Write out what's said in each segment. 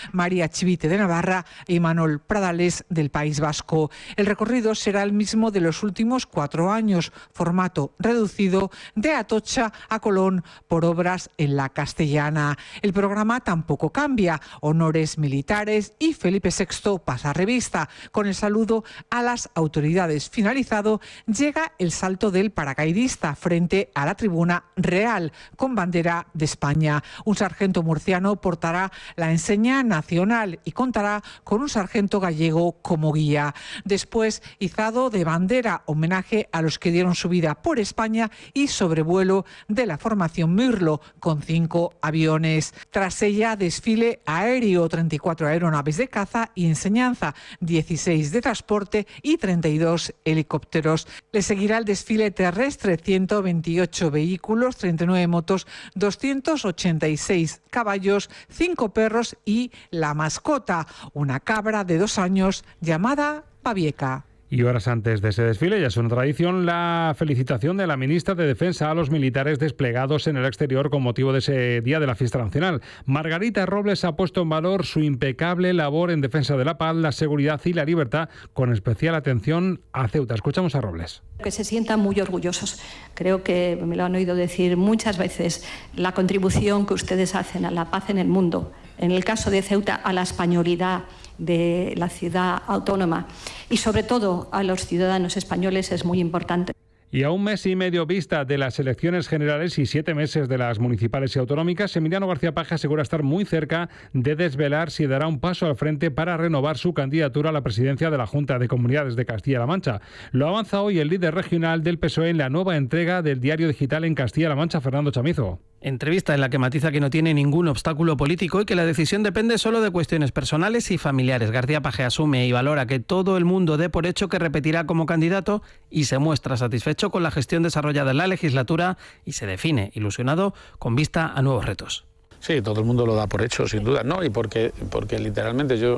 María Chivite de Navarra y Manuel Pradales del País Vasco. El recorrido será el mismo de los últimos 4 años, formato reducido de Atocha a Colón por obras en la Castellana. El programa tampoco cambia, honores militares y Felipe VI pasa revista. Con el saludo a las autoridades finalizado, llega el salto del paracaidista frente a la tribuna real con bandera de España. Un sargento murciano portará la enseña nacional y contará con un sargento gallego como guía. Después, izado de bandera, homenaje a los que dieron su vida por España y sobrevuelo de la formación Mirlo con 5 aviones. Tras ella, desfile aéreo, 34 aeronaves de caza y enseñanza, 16 de transporte y 32 helicópteros. Le seguirá el desfile terrestre, 128 vehículos, 39 motos, 286 caballos, 5 perros y la mascota, una cabra de 2 años llamada Pavieca. Y horas antes de ese desfile, ya es una tradición, la felicitación de la ministra de Defensa a los militares desplegados en el exterior con motivo de ese día de la fiesta nacional. Margarita Robles ha puesto en valor su impecable labor en defensa de la paz, la seguridad y la libertad, con especial atención a Ceuta. Escuchamos a Robles. Que se sientan muy orgullosos. Creo que me lo han oído decir muchas veces, la contribución que ustedes hacen a la paz en el mundo, en el caso de Ceuta, a la españolidad de la ciudad autónoma y sobre todo a los ciudadanos españoles es muy importante. Y a un mes y medio vista de las elecciones generales y 7 meses de las municipales y autonómicas, Emiliano García Paje asegura estar muy cerca de desvelar si dará un paso al frente para renovar su candidatura a la presidencia de la Junta de Comunidades de Castilla-La Mancha. Lo avanza hoy el líder regional del PSOE en la nueva entrega del diario digital en Castilla-La Mancha, Fernando Chamizo. Entrevista en la que matiza que no tiene ningún obstáculo político y que la decisión depende solo de cuestiones personales y familiares. García Paje asume y valora que todo el mundo dé por hecho que repetirá como candidato y se muestra satisfecho con la gestión desarrollada en la legislatura y se define ilusionado con vista a nuevos retos. Sí, todo el mundo lo da por hecho, sin duda, ¿no? Y porque literalmente yo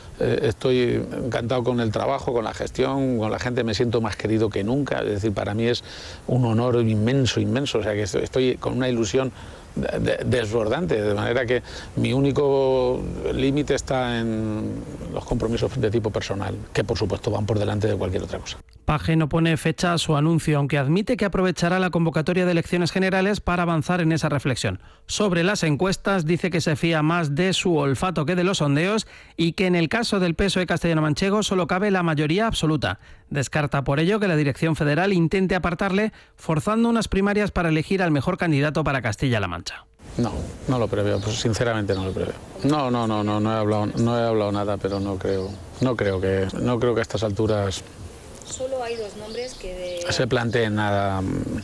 estoy encantado con el trabajo, con la gestión, con la gente, me siento más querido que nunca. Es decir, para mí es un honor inmenso, o sea que estoy con una ilusión desbordante, de manera que mi único límite está en los compromisos de tipo personal, que por supuesto van por delante de cualquier otra cosa. Paje no pone fecha a su anuncio, aunque admite que aprovechará la convocatoria de elecciones generales para avanzar en esa reflexión. Sobre las encuestas, dice que se fía más de su olfato que de los sondeos y que en el caso del PSOE castellano-manchego solo cabe la mayoría absoluta. Descarta por ello que la dirección federal intente apartarle, forzando unas primarias para elegir al mejor candidato para Castilla-La Mancha. No lo preveo, pues sinceramente no lo preveo. No he hablado nada, pero no creo que a estas alturas solo hay 2 nombres que se planteen nada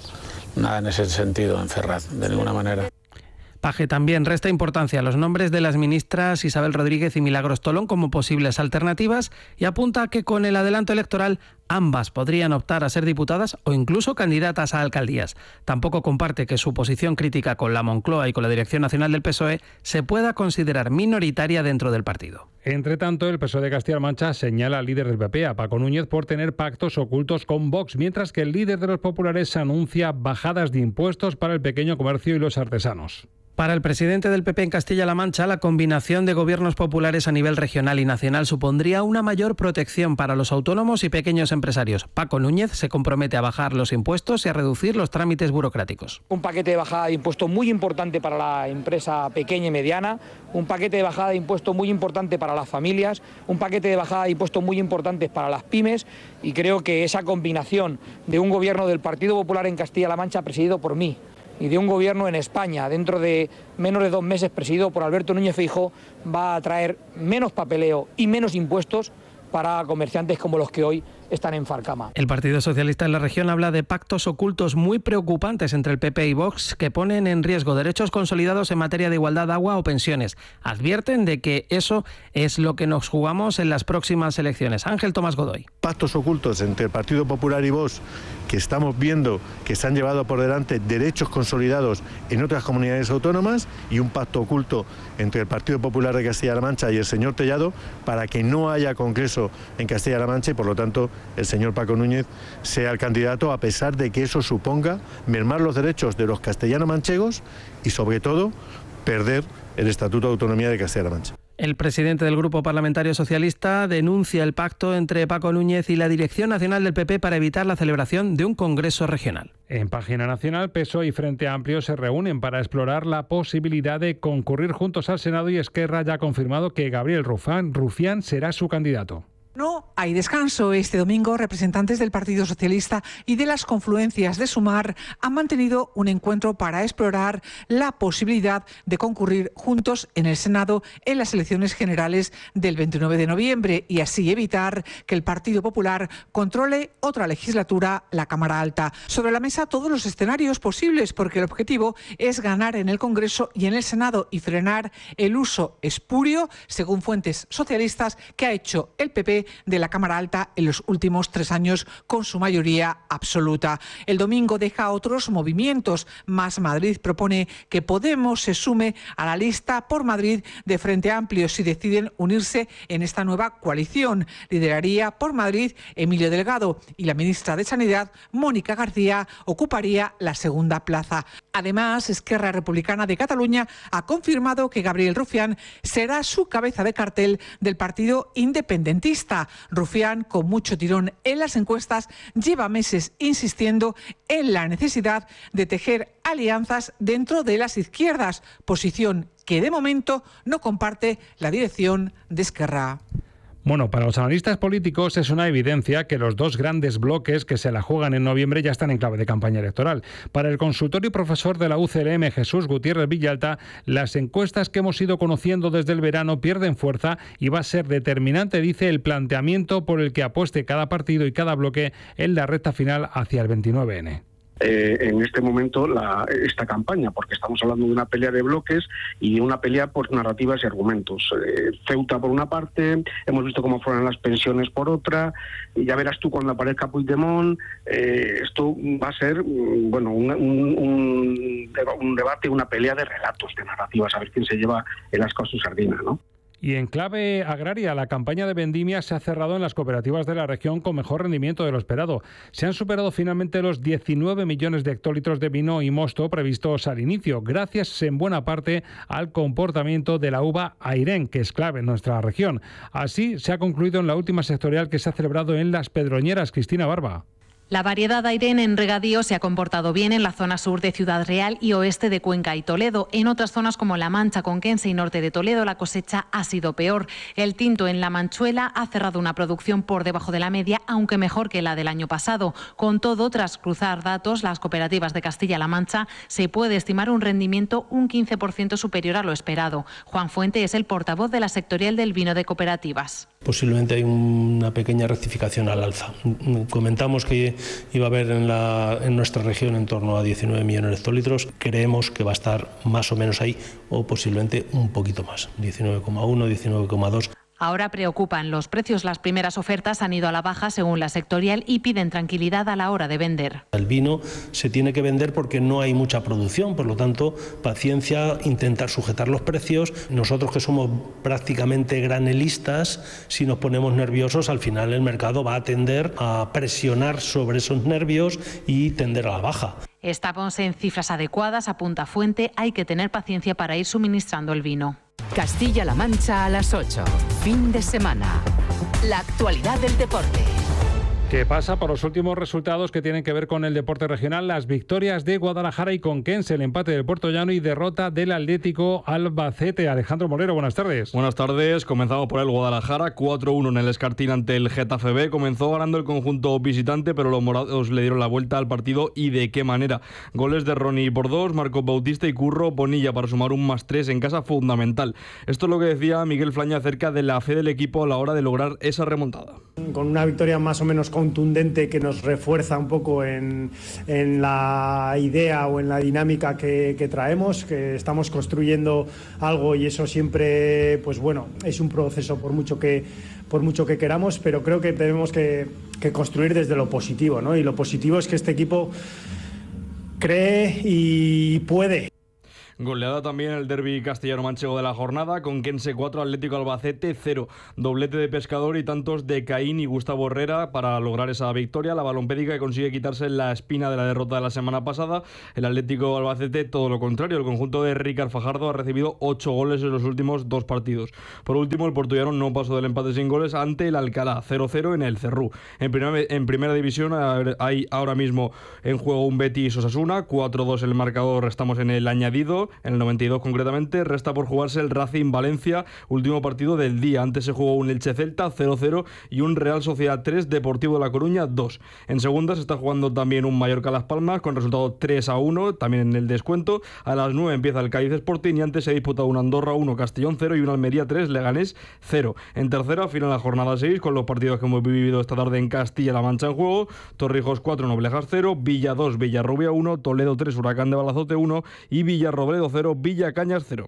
en ese sentido en Ferraz, de ninguna manera. Paje también resta importancia a los nombres de las ministras Isabel Rodríguez y Milagros Tolón como posibles alternativas y apunta que con el adelanto electoral ambas podrían optar a ser diputadas o incluso candidatas a alcaldías. Tampoco comparte que su posición crítica con la Moncloa y con la Dirección Nacional del PSOE se pueda considerar minoritaria dentro del partido. Entre tanto, el PSOE de Castilla-La Mancha señala al líder del PP, a Paco Núñez, por tener pactos ocultos con Vox, mientras que el líder de los populares anuncia bajadas de impuestos para el pequeño comercio y los artesanos. Para el presidente del PP en Castilla-La Mancha, la combinación de gobiernos populares a nivel regional y nacional supondría una mayor protección para los autónomos y pequeños empresarios. Paco Núñez se compromete a bajar los impuestos y a reducir los trámites burocráticos. Un paquete de bajada de impuestos muy importante para la empresa pequeña y mediana, un paquete de bajada de impuestos muy importante para las familias, un paquete de bajada de impuestos muy importantes para las pymes, y creo que esa combinación de un gobierno del Partido Popular en Castilla-La Mancha presidido por mí y de un gobierno en España dentro de menos de 2 meses presidido por Alberto Núñez Feijóo va a traer menos papeleo y menos impuestos para comerciantes como los que hoy están en Farcama. El Partido Socialista en la región habla de pactos ocultos muy preocupantes entre el PP y Vox que ponen en riesgo derechos consolidados en materia de igualdad, agua o pensiones. Advierten de que eso es lo que nos jugamos en las próximas elecciones. Ángel Tomás Godoy. Pactos ocultos entre el Partido Popular y Vox que estamos viendo que se han llevado por delante derechos consolidados en otras comunidades autónomas, y un pacto oculto entre el Partido Popular de Castilla-La Mancha y el señor Tellado para que no haya congreso en Castilla-La Mancha y por lo tanto el señor Paco Núñez sea el candidato, a pesar de que eso suponga mermar los derechos de los castellano-manchegos y sobre todo perder el Estatuto de Autonomía de Castilla-La Mancha. El presidente del Grupo Parlamentario Socialista denuncia el pacto entre Paco Núñez y la Dirección Nacional del PP para evitar la celebración de un congreso regional. En página nacional, PSOE y Frente Amplio se reúnen para explorar la posibilidad de concurrir juntos al Senado y Esquerra ya ha confirmado que Gabriel Rufián será su candidato. No hay descanso. Este domingo, representantes del Partido Socialista y de las confluencias de Sumar han mantenido un encuentro para explorar la posibilidad de concurrir juntos en el Senado en las elecciones generales del 29 de noviembre y así evitar que el Partido Popular controle otra legislatura, la Cámara Alta. Sobre la mesa todos los escenarios posibles, porque el objetivo es ganar en el Congreso y en el Senado y frenar el uso espurio, según fuentes socialistas, que ha hecho el PP de la Cámara Alta en los últimos 3 años con su mayoría absoluta. El domingo deja otros movimientos. Más Madrid propone que Podemos se sume a la lista por Madrid de Frente Amplio si deciden unirse en esta nueva coalición. Lideraría por Madrid Emilio Delgado y la ministra de Sanidad, Mónica García, ocuparía la segunda plaza. Además, Esquerra Republicana de Cataluña ha confirmado que Gabriel Rufián será su cabeza de cartel del partido independentista. Rufián, con mucho tirón en las encuestas, lleva meses insistiendo en la necesidad de tejer alianzas dentro de las izquierdas, posición que de momento no comparte la dirección de Esquerra. Bueno, para los analistas políticos es una evidencia que los dos grandes bloques que se la juegan en noviembre ya están en clave de campaña electoral. Para el consultor y profesor de la UCLM, Jesús Gutiérrez Villalta, las encuestas que hemos ido conociendo desde el verano pierden fuerza y va a ser determinante, dice, el planteamiento por el que apueste cada partido y cada bloque en la recta final hacia el 29N. En este momento esta campaña, porque estamos hablando de una pelea de bloques y de una pelea por narrativas y argumentos. Ceuta por una parte, hemos visto cómo fueron las pensiones por otra, y ya verás tú cuando aparezca Puigdemont, esto va a ser bueno un debate, una pelea de relatos, de narrativas, a ver quién se lleva el asco a su sardina, ¿no? Y en clave agraria, la campaña de vendimia se ha cerrado en las cooperativas de la región con mejor rendimiento de lo esperado. Se han superado finalmente los 19 millones de hectolitros de vino y mosto previstos al inicio, gracias en buena parte al comportamiento de la uva Airén, que es clave en nuestra región. Así se ha concluido en la última sectorial que se ha celebrado en Las Pedroñeras. Cristina Barba. La variedad Airén en regadío se ha comportado bien en la zona sur de Ciudad Real y oeste de Cuenca y Toledo. En otras zonas como La Mancha, Conquense y norte de Toledo la cosecha ha sido peor. El tinto en La Manchuela ha cerrado una producción por debajo de la media, aunque mejor que la del año pasado. Con todo, tras cruzar datos, las cooperativas de Castilla-La Mancha se puede estimar un rendimiento un 15% superior a lo esperado. Juan Fuente es el portavoz de la sectorial del vino de cooperativas. Posiblemente hay una pequeña rectificación al alza. Comentamos que iba a haber en nuestra región en torno a 19 millones de hectolitros. Creemos que va a estar más o menos ahí o posiblemente un poquito más, 19,1, 19,2. Ahora preocupan los precios. Las primeras ofertas han ido a la baja según la sectorial y piden tranquilidad a la hora de vender. El vino se tiene que vender porque no hay mucha producción, por lo tanto, paciencia, intentar sujetar los precios. Nosotros que somos prácticamente granelistas, si nos ponemos nerviosos, al final el mercado va a tender a presionar sobre esos nervios y tender a la baja. Estamos en cifras adecuadas, apunta Fuente, hay que tener paciencia para ir suministrando el vino. Castilla-La Mancha a las 8. Fin de semana. La actualidad del deporte. ¿Qué pasa por los últimos resultados que tienen que ver con el deporte regional? Las victorias de Guadalajara y Conquense, el empate del Puerto Llano y derrota del Atlético Albacete. Alejandro Molero, buenas tardes. Buenas tardes, comenzamos por el Guadalajara, 4-1 en el Escartín ante el Getafe B. Comenzó ganando el conjunto visitante, pero los morados le dieron la vuelta al partido y de qué manera. Goles de Ronnie por 2, Marcos Bautista y Curro Bonilla para sumar un +3 en casa, fundamental. Esto es lo que decía Miguel Flaña acerca de la fe del equipo a la hora de lograr esa remontada. Con una victoria más o menos contundente que nos refuerza un poco en la idea o en la dinámica que traemos, que estamos construyendo algo y eso siempre, pues bueno, es un proceso por mucho que queramos, pero creo que tenemos que construir desde lo positivo, ¿no? Y lo positivo es que este equipo cree y puede. Goleada también el derbi castellano-manchego de la jornada, con Conquense 4, Atlético Albacete 0. Doblete de Pescador y tantos de Caín y Gustavo Herrera para lograr esa victoria. La balompédica que consigue quitarse la espina de la derrota de la semana pasada. El Atlético Albacete todo lo contrario. El conjunto de Ricard Fajardo ha recibido 8 goles en los últimos 2 partidos. Por último, el portuguero no pasó del empate sin goles ante el Alcalá, 0-0 en el Cerrú. En primera división hay ahora mismo en juego un Betis-Osasuna, 4-2 el marcador, estamos en el añadido, en el 92 concretamente. Resta por jugarse el Racing-Valencia, último partido del día. Antes se jugó un Elche-Celta, 0-0, y un Real Sociedad 3, Deportivo de La Coruña 2. En segunda se está jugando también un Mallorca-Las Palmas con resultado 3-1, también en el descuento. A las 9 empieza el Cádiz Sporting y antes se ha disputado un Andorra 1, Castellón 0 y un Almería 3, Leganés 0. En tercera, final la jornada 6 con los partidos que hemos vivido esta tarde en Castilla-La Mancha en juego. Torrijos 4, Noblejas 0, Villa 2, Villarrubia 1, Toledo 3, Huracán de Balazote 1 y Villarrobledo 0, Villacañas 0.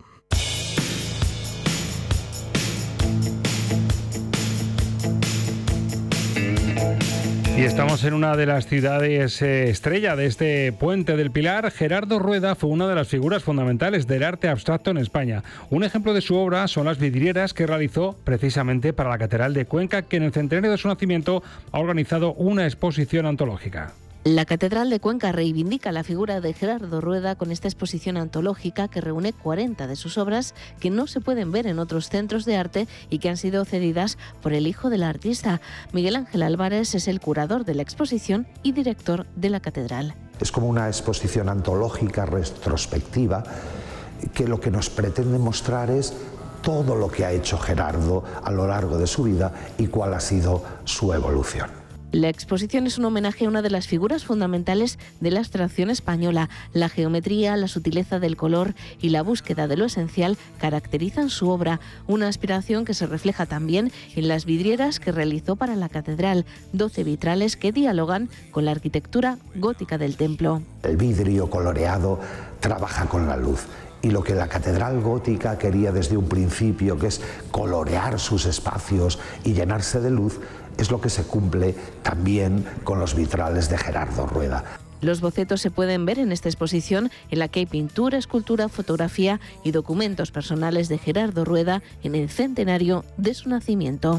Y estamos en una de las ciudades estrella de este Puente del Pilar. Gerardo Rueda fue una de las figuras fundamentales del arte abstracto en España. Un ejemplo de su obra son las vidrieras que realizó precisamente para la Catedral de Cuenca, que en el centenario de su nacimiento ha organizado una exposición antológica. La Catedral de Cuenca reivindica la figura de Gerardo Rueda con esta exposición antológica que reúne 40 de sus obras que no se pueden ver en otros centros de arte y que han sido cedidas por el hijo del artista. Miguel Ángel Álvarez es el curador de la exposición y director de la Catedral. Es como una exposición antológica retrospectiva que lo que nos pretende mostrar es todo lo que ha hecho Gerardo a lo largo de su vida y cuál ha sido su evolución. La exposición es un homenaje a una de las figuras fundamentales de la abstracción española. La geometría, la sutileza del color y la búsqueda de lo esencial caracterizan su obra, una aspiración que se refleja también en las vidrieras que realizó para la catedral, 12 vitrales que dialogan con la arquitectura gótica del templo. El vidrio coloreado trabaja con la luz. Y lo que la catedral gótica quería desde un principio, que es colorear sus espacios y llenarse de luz, es lo que se cumple también con los vitrales de Gerardo Rueda. Los bocetos se pueden ver en esta exposición en la que hay pintura, escultura, fotografía y documentos personales de Gerardo Rueda en el centenario de su nacimiento.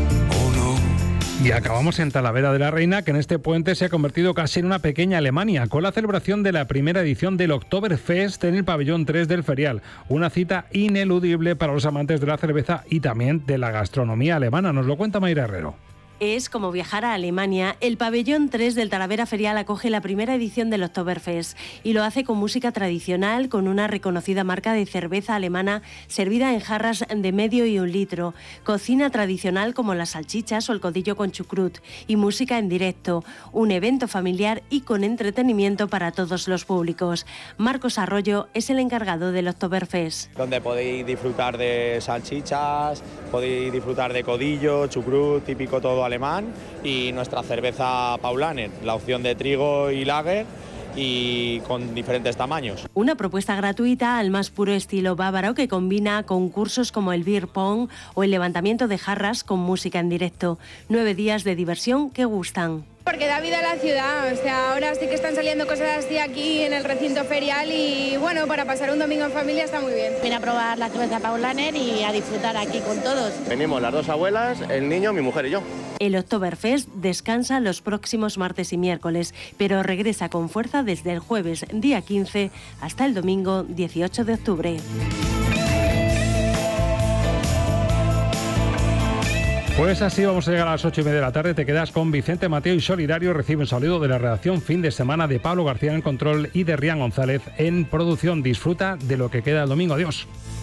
Y acabamos en Talavera de la Reina, que en este puente se ha convertido casi en una pequeña Alemania, con la celebración de la primera edición del Oktoberfest en el pabellón 3 del Ferial. Una cita ineludible para los amantes de la cerveza y también de la gastronomía alemana. Nos lo cuenta Mayra Herrero. Es como viajar a Alemania. El pabellón 3 del Talavera Ferial acoge la primera edición del Oktoberfest y lo hace con música tradicional, con una reconocida marca de cerveza alemana servida en jarras de medio y 1 litro, cocina tradicional como las salchichas o el codillo con chucrut y música en directo, un evento familiar y con entretenimiento para todos los públicos. Marcos Arroyo es el encargado del Oktoberfest. Donde podéis disfrutar de salchichas, podéis disfrutar de codillo, chucrut, típico todo alemán, y nuestra cerveza Paulaner, la opción de trigo y lager y con diferentes tamaños. Una propuesta gratuita al más puro estilo bávaro que combina concursos como el beer pong o el levantamiento de jarras con música en directo. 9 días de diversión que gustan. Porque da vida a la ciudad, o sea, ahora sí que están saliendo cosas así aquí en el recinto ferial y bueno, para pasar un domingo en familia está muy bien. Vine a probar la cerveza Paulaner y a disfrutar aquí con todos. Venimos las 2 abuelas, el niño, mi mujer y yo. El Oktoberfest descansa los próximos martes y miércoles, pero regresa con fuerza desde el jueves día 15 hasta el domingo 18 de octubre. Pues así vamos a llegar a las 8:30 de la tarde. Te quedas con Vicente Mateo y Solidario. Recibe un saludo de la redacción Fin de Semana de Pablo García en control y de Rian González en producción. Disfruta de lo que queda el domingo. Adiós.